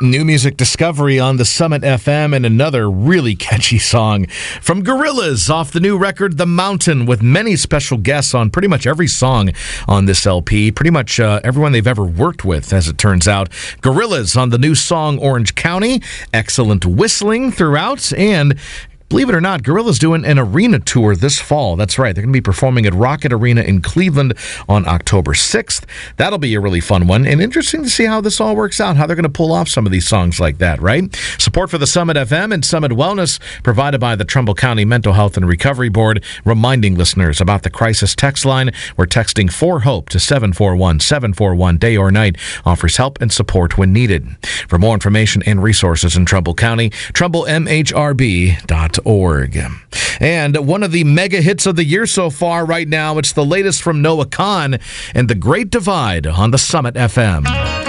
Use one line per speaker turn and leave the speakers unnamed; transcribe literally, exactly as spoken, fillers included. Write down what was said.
New music discovery on the Summit F M, and another really catchy song from Gorillaz off the new record The Mountain, with many special guests on pretty much every song on this L P. Pretty much uh, everyone they've ever worked with, as it turns out. Gorillaz on the new song Orange County. Excellent whistling throughout, and believe it or not, Gorillaz doing an arena tour this fall. That's right. They're going to be performing at Rocket Arena in Cleveland on October sixth. That'll be a really fun one, and interesting to see how this all works out, how they're going to pull off some of these songs like that, right? Support for the Summit F M and Summit Wellness provided by the Trumbull County Mental Health and Recovery Board, reminding listeners about the crisis text line where texting for hope to seven four one seven four one day or night offers help and support when needed. For more information and resources in Trumbull County, trumbull m h r b dot org. And one of the mega hits of the year so far right now, it's the latest from Noah Kahan and The Great Divide on the Summit F M.